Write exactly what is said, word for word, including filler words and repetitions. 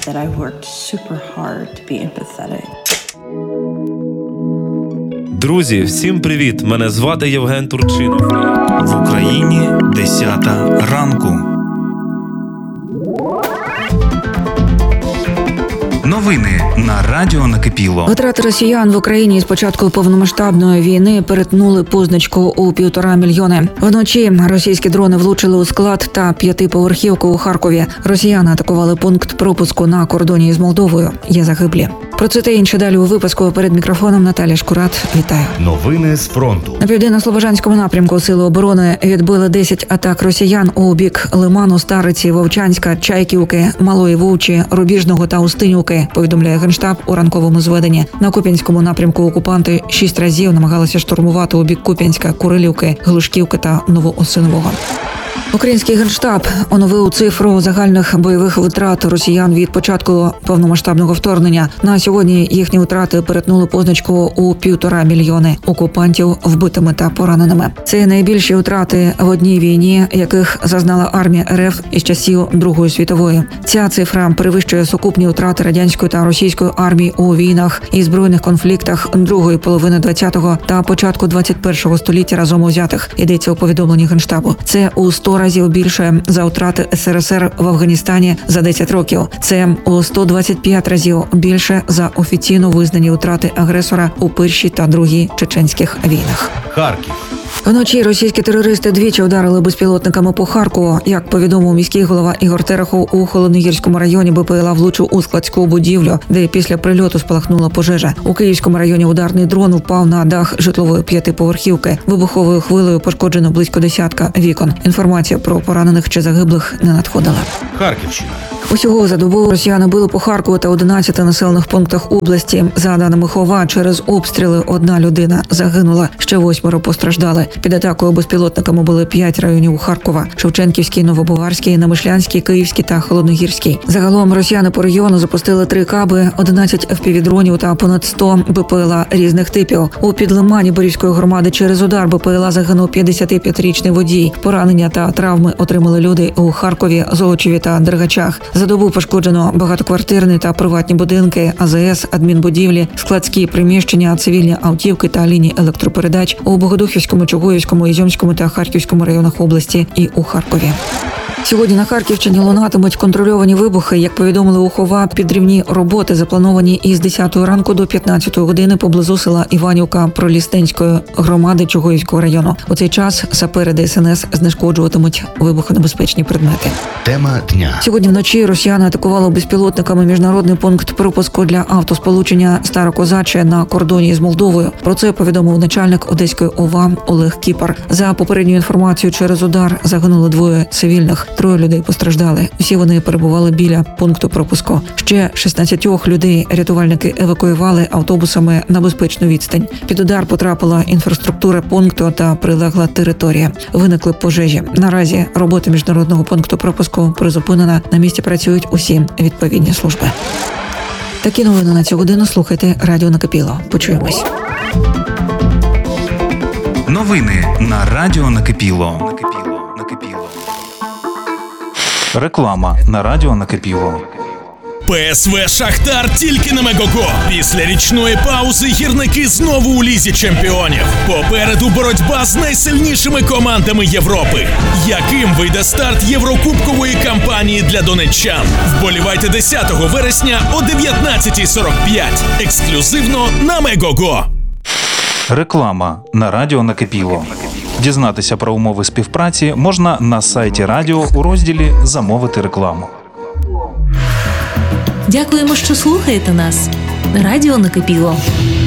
that I worked super hard to be empathetic. Друзі, всім привіт! Мене звати Євген Турчинов. В Україні десята ранку. Новини на радіо накипіло. Витрати росіян в Україні з початку повномасштабної війни перетнули позначку у півтора мільйони. Вночі російські дрони влучили у склад та п'ятиповерхівку у Харкові. Росіяни атакували пункт пропуску на кордоні з Молдовою. Є загиблі. Про це та інше далі у випуску. Перед мікрофоном Наталія Шкурат. Вітаю. Новини з фронту. На південно-слобожанському напрямку Сили оборони відбили десять атак росіян у бік Лиману, Стариці, Вовчанська, Чайківки, Малої Вовчі, Рубіжного та Устинівки, повідомляє Генштаб у ранковому зведенні. На Куп'янському напрямку окупанти шість разів намагалися штурмувати у бік Куп'янська, Курилівки, Глушківки та Новоосинового. Український Генштаб оновив цифру загальних бойових витрат росіян від початку повномасштабного вторгнення. На сьогодні їхні витрати перетнули позначку у півтора мільйони окупантів вбитими та пораненими. Це найбільші витрати в одній війні, яких зазнала армія РФ із часів Другої світової. Ця цифра перевищує сукупні втрати радянської та російської армії у війнах і збройних конфліктах другої половини ХХ та початку двадцять першого століття разом узятих, йдеться у повідомленні Генштабу. Це у сто разів більше за втрати СРСР в Афганістані за десять років. Це у сто двадцять п'ять разів більше за офіційно визнані втрати агресора у Першій та Другій чеченських війнах. Харків. Вночі російські терористи двічі ударили безпілотниками по Харкову. Як повідомив міський голова Ігор Терехов, у Холодногірському районі БПЛА влучив у складську будівлю, де після прильоту спалахнула пожежа. У Київському районі ударний дрон впав на дах житлової п'ятиповерхівки. Вибуховою хвилею пошкоджено близько десятка вікон. Інформація про поранених чи загиблих не надходила. Харківщина. Усього за добу росіяни били по Харкову та одинадцяти населених пунктах області. За даними ХОВА, через обстріли одна людина загинула, ще восьмеро постраждали. Під атакою безпілотниками були п'ять районів Харкова: Шевченківський, Новобаварський, Намишлянський, Київський та Холодногірський. Загалом росіяни по регіону запустили три каби, одинадцять еф пі ві-дронів та понад сто БПЛА різних типів. У Підлимані Борівської громади через удар БПЛА загинув п'ятдесятип'ятирічний водій. Поранення та травми отримали люди у Харкові, Золочеві та Дергачах. За добу пошкоджено багатоквартирні та приватні будинки, а зе ес, адмінбудівлі, складські приміщення, цивільні автівки та лінії електропередач у Богодухівському, Чугуївському, Ізюмському та Харківському районах області і у Харкові. Сьогодні на Харківщині лунатимуть контрольовані вибухи. Як повідомили у ХОВА, підривні роботи заплановані із десятої ранку до п'ятнадцятої години поблизу села Іванівка Пролісненської громади Чугуївського району. У цей час сапери Де ес ен ес знешкоджуватимуть вибухонебезпечні предмети. Тема дня. Сьогодні вночі росіяни атакували безпілотниками міжнародний пункт пропуску для автосполучення Старокозаче на кордоні з Молдовою. Про це повідомив начальник Одеської ОВА Олег Кіпар. За попередньою інформацією, через удар загинули двоє цивільних. Троє людей постраждали. Усі вони перебували біля пункту пропуску. Ще шістнадцять людей рятувальники евакуювали автобусами на безпечну відстань. Під удар потрапила інфраструктура пункту та прилегла територія. Виникли пожежі. Наразі робота міжнародного пункту пропуску призупинена. На місці працюють усі відповідні служби. Такі новини на цю годину слухайте Радіо Накипіло. Почуємось. Новини на радіо накипіло. Накипіло. Накипіло. Реклама на радіо накипіло. ПСВ «Шахтар» тільки на Мегого. Після річної паузи гірники знову у Лізі чемпіонів. Попереду боротьба з найсильнішими командами Європи. Яким вийде старт єврокубкової кампанії для донеччан? Вболівайте десятого вересня о дев'ятнадцятій сорок п'ять. Ексклюзивно на Мегого. Реклама на радіо накипіло. Дізнатися про умови співпраці можна на сайті радіо у розділі «Замовити рекламу». Дякуємо, що слухаєте нас. Радіо Накипіло.